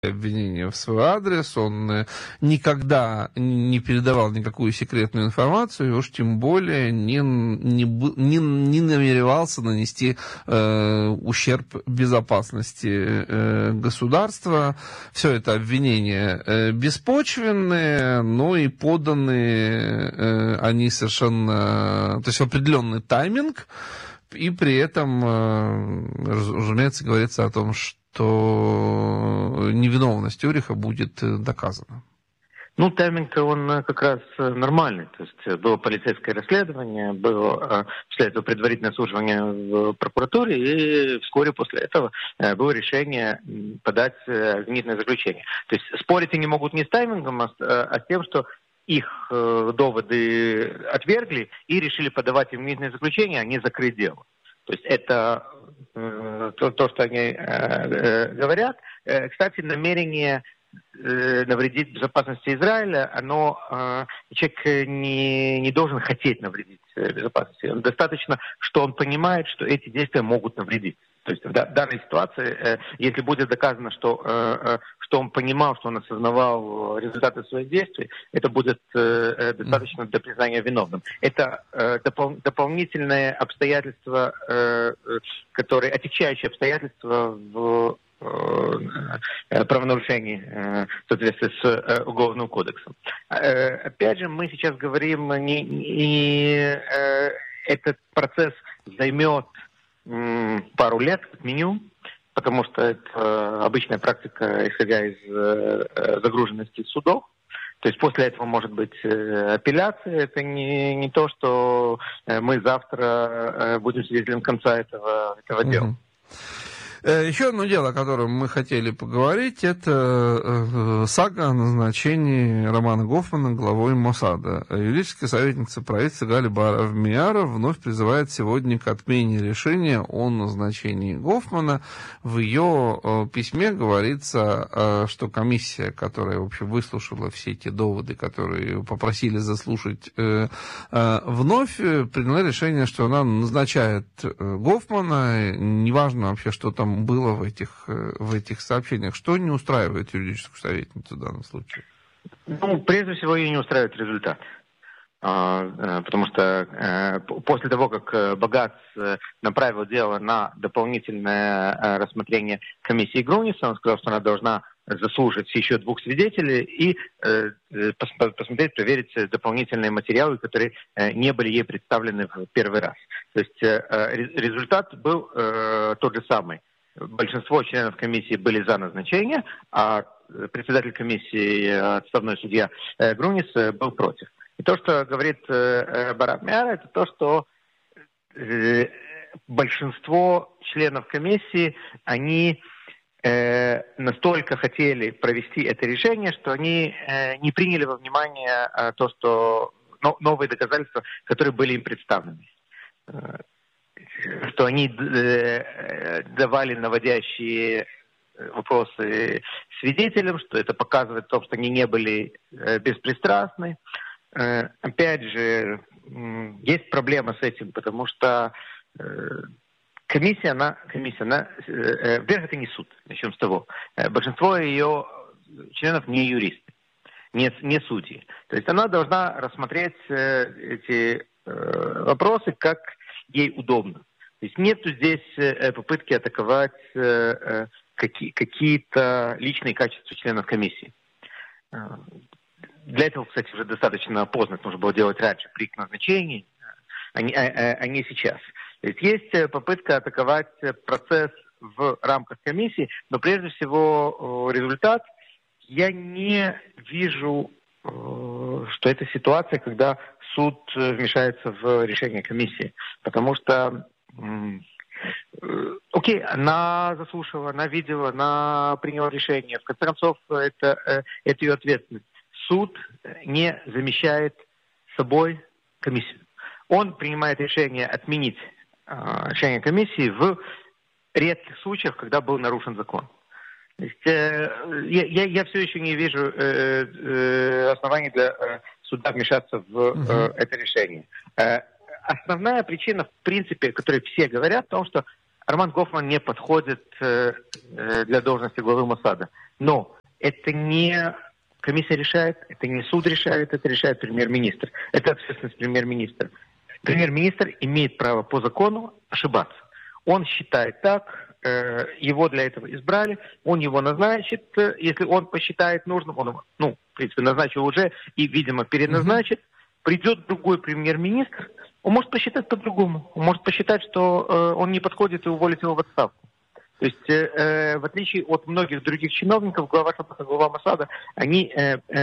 обвинения в свой адрес, он никогда не передавал никакую секретную информацию, и уж тем более не намеревался нанести ущерб безопасности государства. Все это обвинения беспочвенные, но и поданы они совершенно, то есть в определенный тайминг, и при этом, разумеется, говорится о том, что невиновность Юриха будет доказана. Ну, тайминг он как раз нормальный. То есть было полицейское расследование, было после этого предварительное слушание в прокуратуре, и вскоре после этого было решение подать обвинительное заключение. То есть спорить они могут не с таймингом, а с тем, что их доводы отвергли и решили подавать обвинительное заключение, а не закрыть дело. То есть это то, что они говорят. Кстати, намерение навредить безопасности Израиля, человек не должен хотеть навредить безопасности. Достаточно, что он понимает, что эти действия могут навредить. То есть в данной ситуации, если будет доказано, что он понимал, что он осознавал результаты своих действий, это будет достаточно для признания виновным. Это дополнительное обстоятельство, отягчающее обстоятельство в правонарушений в соответствии с Уголовным кодексом. Опять же, мы сейчас говорим, этот процесс займет пару лет, как минимум, потому что это обычная практика, исходя из загруженности судов. То есть после этого может быть апелляция. Это не то, что мы завтра будем свидетелем конца этого дела. Еще одно дело, о котором мы хотели поговорить, это сага о назначении Романа Гофмана главой Моссада. Юридическая советница правительства Гали Баров-Миара вновь призывает сегодня к отмене решения о назначении Гофмана. В ее письме говорится, что комиссия, которая, в общем, выслушала все те доводы, которые попросили заслушать, вновь приняла решение, что она назначает Гофмана, неважно вообще, что там было в этих сообщениях. Что не устраивает юридическую советницу в данном случае? Ну, прежде всего, ее не устраивает результат. Потому что после того, как Багац направил дело на дополнительное рассмотрение комиссии Груниса, он сказал, что она должна заслушать еще 2 свидетелей и посмотреть, проверить дополнительные материалы, которые не были ей представлены в первый раз. То есть результат был тот же самый. Большинство членов комиссии были за назначение, а председатель комиссии, отставной судья Грунис, был против. И то, что говорит Баров-Миара, это то, что большинство членов комиссии, они настолько хотели провести это решение, что они не приняли во внимание то, что новые доказательства, которые были им представлены. Что они давали наводящие вопросы свидетелям, что это показывает то, что они не были беспристрастны. Опять же, есть проблема с этим, потому что комиссия, во-первых, это не суд, начнем с того. Большинство ее членов не юристы, не судьи. То есть она должна рассмотреть эти вопросы как ей удобно. То есть нет здесь попытки атаковать какие-то личные качества членов комиссии. Для этого, кстати, уже достаточно поздно, это нужно было делать раньше, при их назначении, а не сейчас. То есть попытка атаковать процесс в рамках комиссии, но прежде всего результат. Я не вижу, что это ситуация, когда суд вмешается в решение комиссии. Потому что, она заслушала, она видела, она приняла решение. В конце концов, это ее ответственность. Суд не замещает собой комиссию. Он принимает решение отменить решение комиссии в редких случаях, когда был нарушен закон. То есть, я все еще не вижу оснований для суда вмешаться в это решение. Основная причина, в принципе, о которой все говорят, в том, что Роман Гофман не подходит для должности главы Моссада. Но это не комиссия решает, это не суд решает, это решает премьер-министр. Это ответственность премьер-министра. Премьер-министр имеет право по закону ошибаться. Он считает так, его для этого избрали, он его назначит, если он посчитает нужным, он его, в принципе, назначил уже и, видимо, переназначит. Придет другой премьер-министр, он может посчитать по-другому. Он может посчитать, что он не подходит и уволить его в отставку. То есть, в отличие от многих других чиновников, глава Шабака, глава Моссада, они,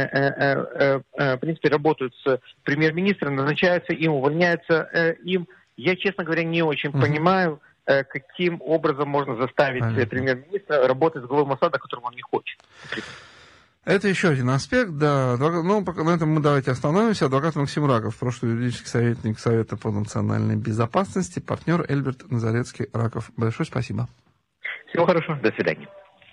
в принципе, работают с премьер-министром, назначаются им, увольняются им. Я, честно говоря, не очень понимаю, каким образом можно заставить премьер-министра работать с главой Моссада, которого он не хочет. Это еще один аспект, да. Ну, на этом мы давайте остановимся. Адвокат Максим Раков, прошлый юридический советник Совета по национальной безопасности, партнер Эльберт Назарецкий-Раков. Большое спасибо. Всего хорошего. До свидания.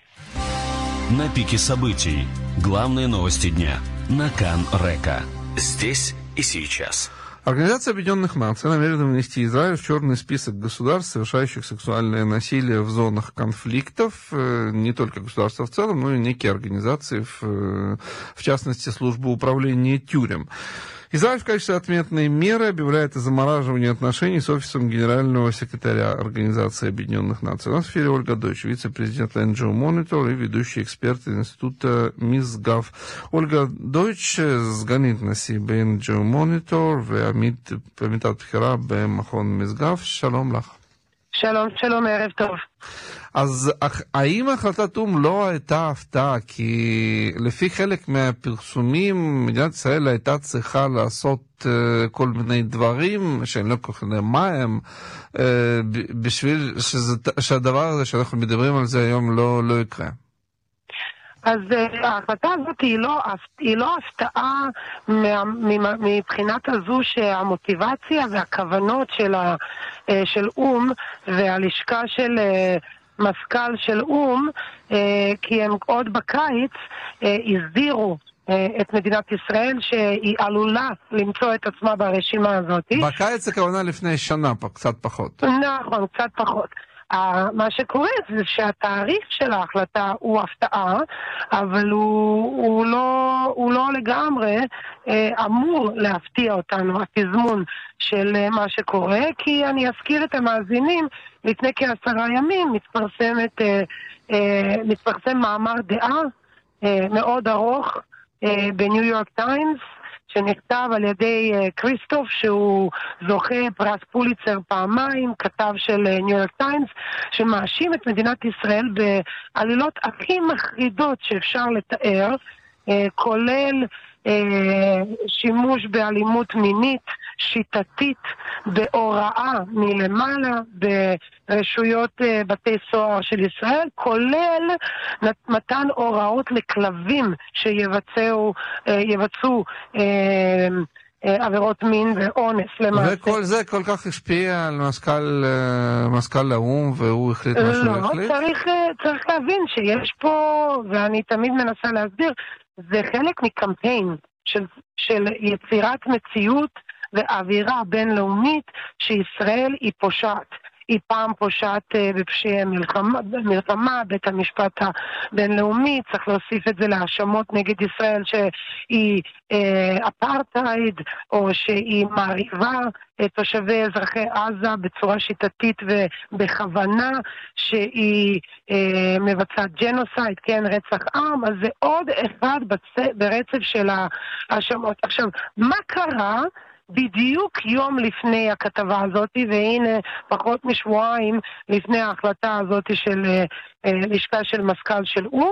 На пике событий. Главные новости дня. На Кан-Река. Здесь и сейчас. Организация Объединенных Наций намерена внести Израиль в черный список государств, совершающих сексуальное насилие в зонах конфликтов. Не только государства в целом, но и некие организации, в частности, службы управления тюрем. Израиль в качестве ответной меры объявляет о замораживании отношений с офисом генерального секретаря Организации Объединенных Наций. У нас в эфире Ольга Дойч, вице-президент NGO Monitor и ведущий эксперт Института Мисгав. Ольга Дойч, סגנית נשיא ב-NGO Monitor ועמיתת בכירה במכון משגב. שלום לך. שלום, ערב טוב. אז האם החלטת או"ם לא הייתה הפתעה? כי לפי חלק מהפרסומים, מדינת ישראל הייתה צריכה לעשות כל מיני דברים, שאני לא כל כך יודע מה הם, בשביל שהדבר הזה שאנחנו מדברים על זה היום לא יקרה. אז ההחלטה הזאת היא לא הפתעה מבחינת הזו שהמוטיבציה והכוונות של אום והלשכה של מזכ"ל של אום, כי הם עוד בקיץ הסדירו את מדינת ישראל שהיא עלולה למצוא את עצמה ברשימה הזאת. בקיץ הכוונה לפני שנה, קצת פחות. נכון, קצת פחות. מה שקורה זה שהתאריך של ההחלטה הוא הפתעה, אבל הוא לא לגמרי אמור להפתיע אותנו, התזמון של מה שקורה, כי אני אזכיר את המאזינים, לפני כ10 ימים מתפרסם מאמר דעה מאוד ארוך בניו יורק טיימס, שנכתב על ידי כריסטוף, שהוא זוכה פרס פוליצר פעמיים, כתב של ניו יורק טיימס, שמאשים את מדינת ישראל בעלילות הכי מחרידות שאפשר לתאר, כולל שימוש באלימות מינית, שיטתית, בהוראה מלמעלה, ברשויות בתי סוהר של ישראל, כולל מתן הוראות לכלבים שיבצעו עבירות מין ואונס למעשה. וכל זה כל כך השפיע על מזכ"ל האו"ם, והוא החליט מה שהוא החליט? צריך להבין שיש פה, ואני תמיד מנסה להסביר, זה חלק מקמפיין של יצירת מציאות ואווירה בינלאומית שישראל היא פושעת. היא פעם פושעת בפשעי מלחמה, בית המשפט הבינלאומי, צריך להוסיף את זה להאשמות נגד ישראל שהיא אפרטהייד, או שהיא מעריבה את תושבי אזרחי עזה בצורה שיטתית ובכוונה, שהיא מבצעת ג'נוסייד, כן, רצח עם, אז זה עוד אחד ברצף של ההאשמות. עכשיו, מה קרה? בדיוק יום לפני הכתבה הזאת, והנה פחות משבועיים לפני ההחלטה הזאת של לשכה של מזכ"ל של אום,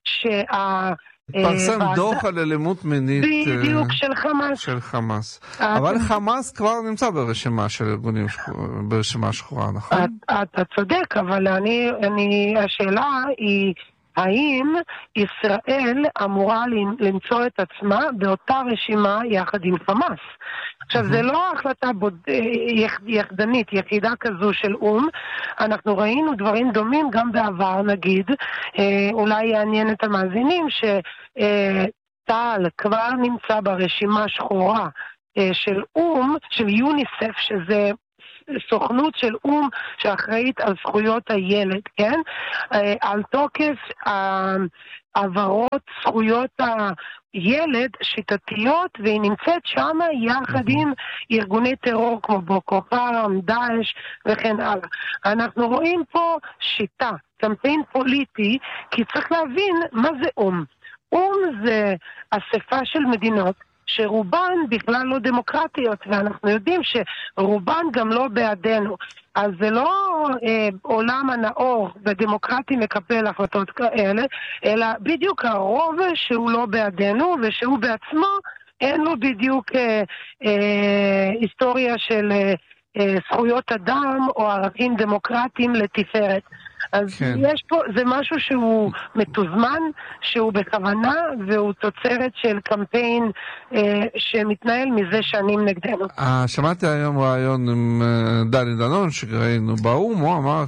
פרסם דוח על אלימות מינית בדיוק של חמאס. אבל חמאס כבר נמצא ברשימה של ארגונים, ברשימה שחורה, נכון? אתה צודק, אבל השאלה היא האם ישראל אמורה למצוא את עצמה באותה רשימה יחד עם חמאס. עכשיו, זה לא החלטה יחדנית, יחידה כזו של אום. אנחנו ראינו דברים דומים גם בעבר, נגיד, אולי יעניין את המאזינים, שטל כבר נמצא ברשימה שחורה של אום, של יוניסף, שזה סוכנות של אום שאחראית על זכויות הילד, כן? על תוקף העברות זכויות הילד שיטתיות, והיא נמצאת שם יחד עם ארגוני טרור כמו בוקו חראם, דאעש וכן הלאה. אנחנו רואים פה שיטה, קמפיין פוליטי, כי צריך להבין מה זה אום. אום זה אספה של מדינות שרובן בכלל לא דמוקרטיות, ואנחנו יודעים שרובן גם לא בעדנו. אז זה לא עולם הנאור ודמוקרטי מקבל החלטות כאלה, אלא בדיוק הרוב שהוא לא בעדנו, ושהוא בעצמו אין לו בדיוק היסטוריה של זכויות אדם או ערכים דמוקרטיים לתפארת. אז כן. יש פה, זה משהו שהוא מתוזמן, שהוא בכוונה, והוא תוצרת של קמפיין שמתנהל מזה שנים נגדנו. שמעתי היום רעיון עם דני דנון שראינו באום, הוא אמר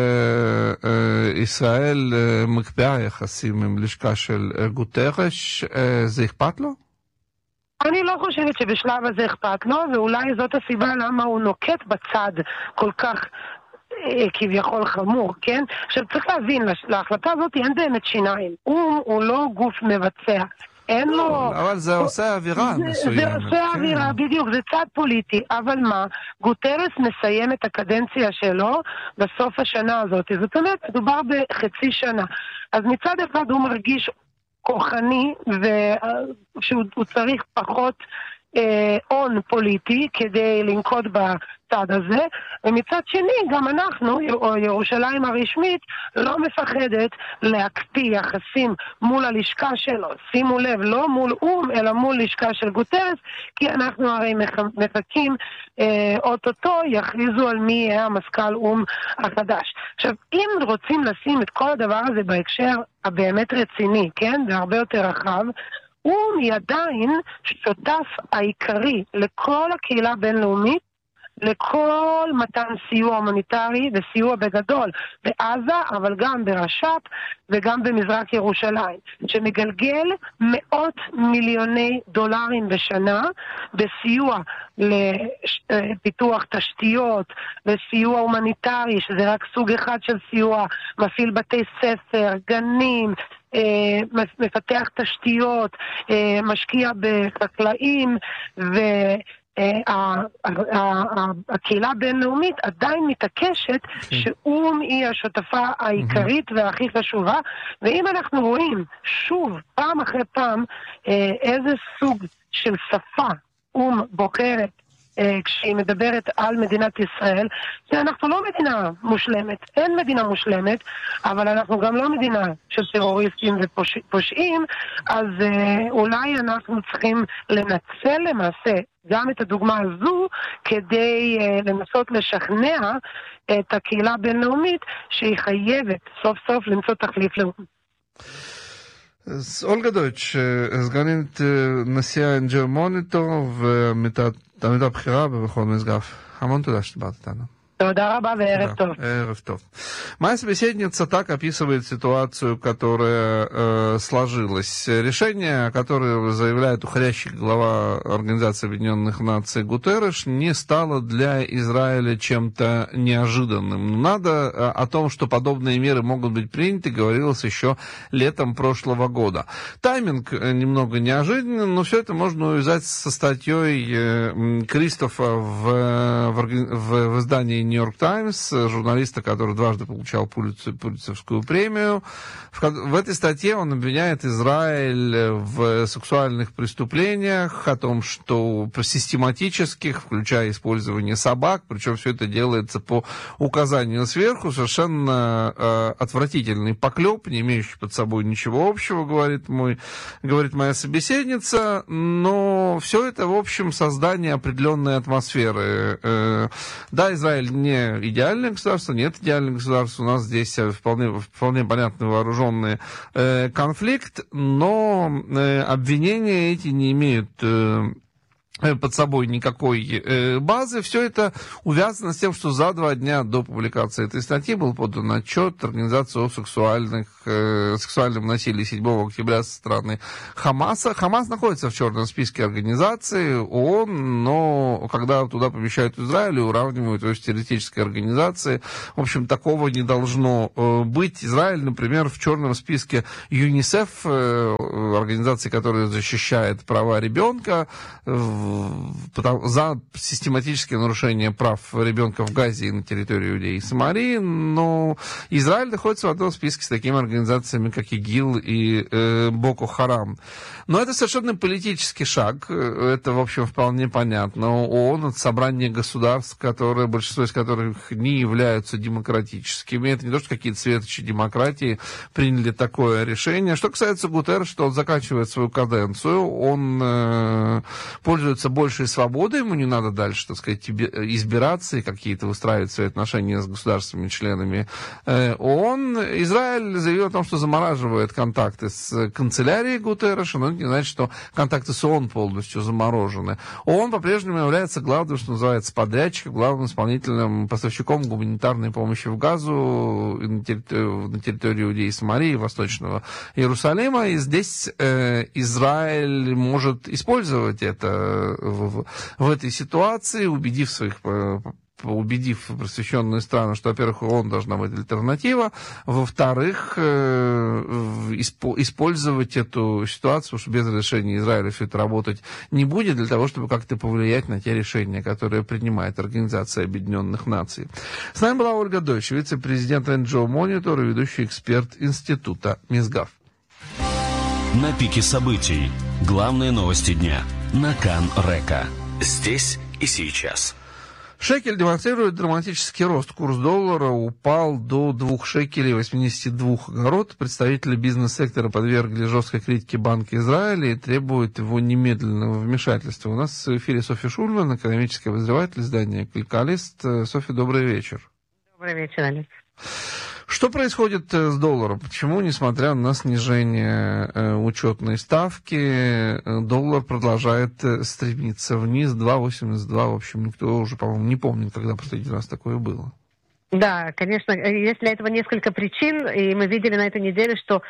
שישראל מקפיאה יחסים עם לשכה של גוטרש, זה אכפת לו? אני לא חושבת שבשלב הזה אכפת לו, ואולי זאת הסיבה למה הוא נוקט בצד כל כך כביכול חמור, כן? עכשיו צריך להבין, להחלטה הזאת אין באמת שיניים. הוא לא גוף מבצע. אין לו... אבל זה עושה אווירה מסוימת. זה עושה אווירה, בדיוק, זה צד פוליטי. אבל מה? גוטרס מסיים את הקדנציה שלו בסוף השנה הזאת. זאת אומרת, מדובר בחצי שנה. אז מצד אחד הוא מרגיש כוחני, ושהוא צריך פחות און פוליטי כדי לנקוט בצד הזה, ומצד שני גם אנחנו, או ירושלים הרשמית, לא מפחדת להקפיא יחסים מול הלשכה שלו. שימו לב, לא מול אום, אלא מול לשכה של גוטרס, כי אנחנו הרי מחכים, אוטוטו יכריזו על מי יהיה המזכ"ל אום החדש. עכשיו, אם רוצים לשים את כל הדבר הזה בהקשר הבאמת רציני, כן, והרבה יותר רחב, אום היא עדיין שותף העיקרי לכל הקהילה הבינלאומית, לכל מתן סיוע הומניטרי וסיוע בגדול בעזה, אבל גם ברש"פ וגם במזרח ירושלים, שמגלגל מאות מיליוני דולרים בשנה בסיוע לפיתוח תשתיות, לסיוע הומניטרי, שזה רק סוג אחד של סיוע, מפעיל בתי ספר, גנים, מפתח תשתיות, משקיע בחקלאים, והקהילה הבינלאומית עדיין מתעקשת שאום היא השותפה העיקרית והכי חשובה. ואם אנחנו רואים שוב פעם אחרי פעם איזה סוג של שפה אום בוחרת כשהיא מדברת על מדינת ישראל, שאנחנו לא מדינה מושלמת, אין מדינה מושלמת, אבל אנחנו גם לא מדינה של טרוריסטים ופושעים, אז אולי אנחנו צריכים לנצל למעשה גם את הדוגמה הזו כדי לנסות לשכנע את הקהילה הבינלאומית שהיא חייבת סוף סוף למצוא תחליף לאום. אז אולגה דויטש, סגנית נשיאה אנג'ר מוניטור ועמיתה בכירה במכון משגב. המון תודה שבאת איתנו. Тודה рaba, וערב טוב. Эрев тов. Моя собеседница так описывает ситуацию, которая сложилась. Решение, которое заявляет уходящий глава Организации Объединенных Наций Гутерреш, не стало для Израиля чем-то неожиданным. Надо о том, что подобные меры могут быть приняты, говорилось еще летом прошлого года. Тайминг немного неожиданный, но все это можно увязать со статьей Кристофа в издании Нью-Йорк Таймс, журналиста, который дважды получал Пулитцеровскую премию. В этой статье он обвиняет Израиль в сексуальных преступлениях, о том, что систематических, включая использование собак, причем все это делается по указанию сверху, совершенно отвратительный поклеп, не имеющий под собой ничего общего, говорит моя собеседница, но все это, в общем, создание определенной атмосферы. Да, Израиль не идеальное государство, нет идеального государства, у нас здесь вполне понятный вооруженный конфликт, но обвинения эти не имеют под собой никакой базы. Все это увязано с тем, что за 2 дня до публикации этой статьи был подан отчет Организации о сексуальном насилии 7 октября со стороны Хамаса. Хамас находится в черном списке организации ООН, но когда туда помещают Израиль и уравнивают его с террористической организацией, в общем, такого не должно быть. Израиль, например, в черном списке ЮНИСЕФ, организации, которая защищает права ребенка, за систематические нарушения прав ребенка в Газе и на территории Иудеи и Самарии, но Израиль находится в одном списке с такими организациями, как ИГИЛ и Боко Харам. Но это совершенно политический шаг, это, в общем, вполне понятно. ООН — это собрание государств, большинство из которых не являются демократическими. Это не то, что какие-то светочи демократии приняли такое решение. Что касается Гутерреша, что он заканчивает свою каденцию, он пользуется большей свободой, ему не надо дальше, так сказать, избираться и какие-то выстраивать свои отношения с государственными членами ООН. Израиль заявил о том, что замораживает контакты с канцелярией Гутерреша, но это не значит, что контакты с ООН полностью заморожены. ООН по-прежнему является главным, что называется, подрядчиком, главным исполнительным поставщиком гуманитарной помощи в Газу на территории Иудеи и Самарии, Восточного Иерусалима, и здесь Израиль может использовать это в этой ситуации, убедив просвещенные страны, что, во-первых, ООН должна быть альтернатива, во-вторых, использовать эту ситуацию, потому что без разрешения Израиля все это работать не будет, для того, чтобы как-то повлиять на те решения, которые принимает Организация Объединенных Наций. С нами была Ольга Дойч, вице-президент NGO Monitor и ведущий эксперт Института Мисгав. На пике событий. Главные новости дня. На Кан Река. Здесь и сейчас. Шекель демонстрирует драматический рост. Курс доллара упал до 2 шекелей 82 агород. Представители бизнес-сектора подвергли жесткой критике Банка Израиля и требуют его немедленного вмешательства. У нас в эфире Софья Шульман, экономический обозреватель издания «Калькалист». Софья, добрый вечер. Добрый вечер, Алекс. Что происходит с долларом? Почему, несмотря на снижение учетной ставки, доллар продолжает стремиться вниз, 2,82? В общем, никто уже, по-моему, не помнит, когда последний раз такое было. Да, конечно, есть для этого несколько причин, и мы видели на этой неделе, что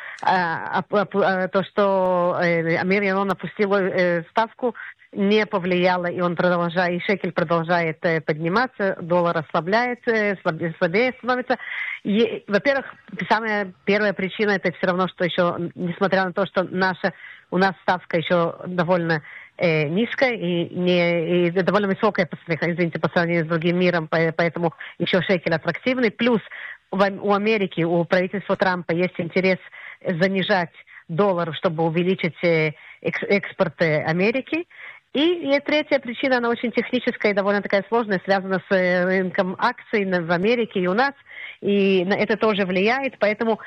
то, что Амир Ялон опустил ставку, не повлияло, и и шекель продолжает подниматься, доллар ослабляется, слабее становится. Во-первых, самая первая причина — это все равно, что еще, несмотря на то, что у нас ставка еще довольно низкая и довольно высокая, по сравнению с другим миром, поэтому еще шекель аттрактивный. Плюс у Америки, у правительства Трампа есть интерес занижать доллар, чтобы увеличить экспорт Америки. И третья причина, она очень техническая и довольно такая сложная, связана с рынком акций в Америке и у нас. И это тоже влияет, поэтому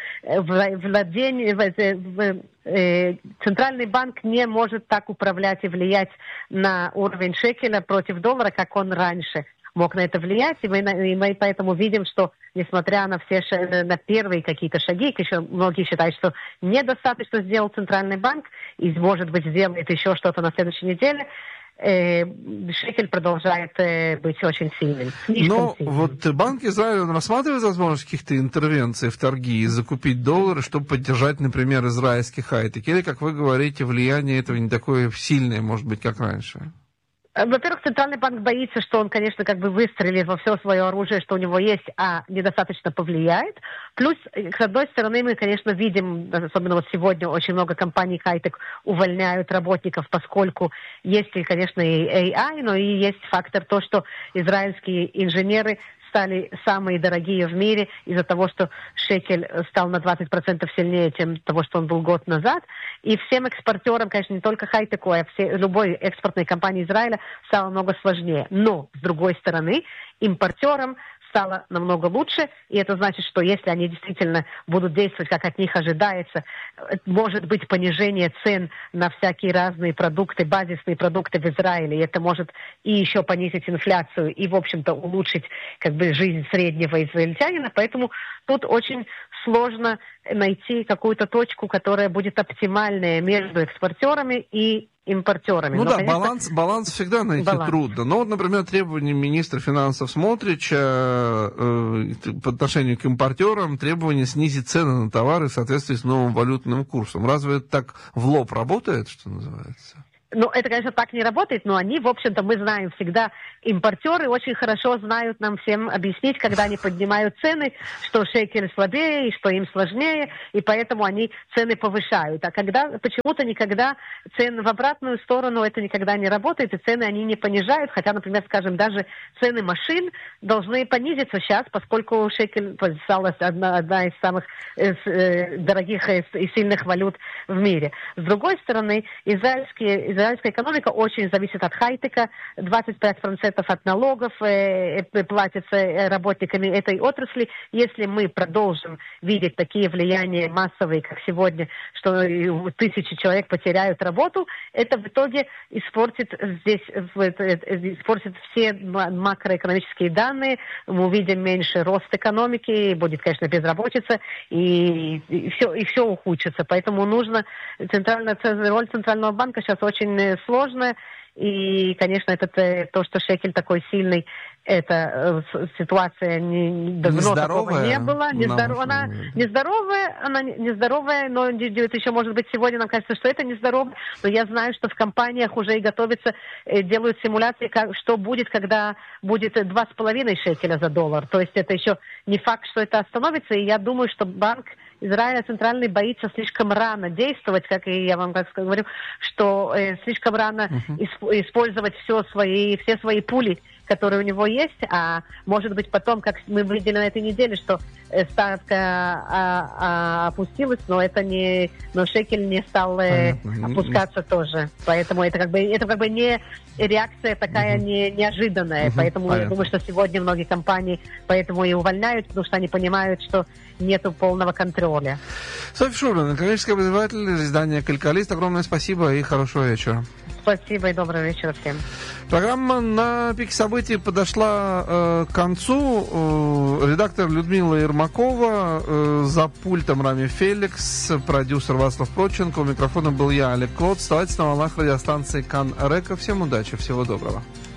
Центральный банк не может так управлять и влиять на уровень шекеля против доллара, как он раньше мог на это влиять. И мы поэтому видим, что несмотря на на первые какие-то шаги, еще многие считают, что недостаточно сделал Центральный банк, и, может быть, сделает еще что-то на следующей неделе, шекель продолжает быть очень сильным. Но вот Банк Израиля, он рассматривает возможность каких-то интервенций в торги и закупить доллары, чтобы поддержать, например, израильский хай-тек? Или, как вы говорите, влияние этого не такое сильное, может быть, как раньше? Во-первых, Центральный банк боится, что он, конечно, выстрелит во все свое оружие, что у него есть, а недостаточно повлияет. Плюс, с одной стороны, мы, конечно, видим, особенно вот сегодня, очень много компаний хай-тек увольняют работников, поскольку есть, конечно, и AI, но и есть фактор то, что израильские инженеры стали самые дорогие в мире из-за того, что шекель стал на 20% сильнее, чем того, что он был год назад. И всем экспортерам, конечно, не только хай-теку, а любой экспортной компании Израиля стало много сложнее. Но, с другой стороны, импортерам стало намного лучше, и это значит, что если они действительно будут действовать, как от них ожидается, может быть понижение цен на всякие разные продукты, базисные продукты в Израиле, и это может и еще понизить инфляцию, и, в общем-то, улучшить жизнь среднего израильтянина, поэтому тут очень сложно найти какую-то точку, которая будет оптимальная между экспортерами и импортерами. Ну но, да, конечно, баланс всегда найти трудно. Но вот, например, требования министра финансов Смотрича по отношению к импортерам, требование снизить цены на товары в соответствии с новым валютным курсом. Разве это так в лоб работает, что называется? Ну, это, конечно, так не работает, но они, в общем-то, мы знаем всегда, импортеры очень хорошо знают нам всем объяснить, когда они поднимают цены, что шекель слабее, и что им сложнее, и поэтому они цены повышают. А когда почему-то никогда цены в обратную сторону, это никогда не работает, и цены они не понижают, хотя, например, скажем, даже цены машин должны понизиться сейчас, поскольку шекель стала одна из самых дорогих и сильных валют в мире. С другой стороны, израильская экономика очень зависит от хай-тека, 25% от налогов платятся работниками этой отрасли. Если мы продолжим видеть такие влияния массовые, как сегодня, что тысячи человек потеряют работу, это в итоге испортит все макроэкономические данные, мы увидим меньше рост экономики, будет, конечно, безработица, и все ухудшится. Поэтому нужно роль Центрального банка сейчас очень сложная. И, конечно, это то, что шекель такой сильный, эта ситуация давно такого не было. Она нездоровая, но это еще может быть сегодня, нам кажется, что это нездорово. Но я знаю, что в компаниях уже и готовятся, делают симуляции, что будет, когда будет 2,5 шекеля за доллар. То есть это еще не факт, что это остановится. И я думаю, что банк Израиля центральный боится слишком рано действовать, как и я вам говорю, что слишком рано использовать все свои пули, которые у него есть, а может быть потом, как мы видели на этой неделе, что ставка опустилась, но шекель не стал опускаться тоже. Поэтому это как бы не реакция такая неожиданная. Поэтому я думаю, что сегодня многие компании поэтому и увольняют, потому что они понимают, что нету полного контроля. Софья Шубина, экономический обозреватель издания «Калькалист». Огромное спасибо и хорошего вечера. Спасибо и доброго вечера всем. Программа «На пике событий» подошла к концу. Редактор Людмила Ермакова, за пультом Рами Феликс, продюсер Вацлав Проченко. У микрофона был я, Олег Клод. Оставайтесь на волнах радиостанции Кан Река. Всем удачи, всего доброго.